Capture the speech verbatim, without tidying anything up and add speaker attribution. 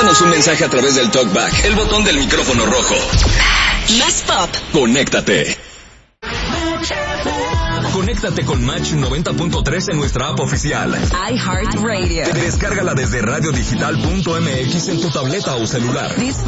Speaker 1: Mándanos un mensaje a través del TalkBack, el botón del micrófono rojo.
Speaker 2: Más pop.
Speaker 1: Conéctate. Conéctate con Match noventa punto tres en nuestra app oficial.
Speaker 2: iHeartRadio.
Speaker 1: Descárgala desde radio digital punto m x en tu tableta o celular.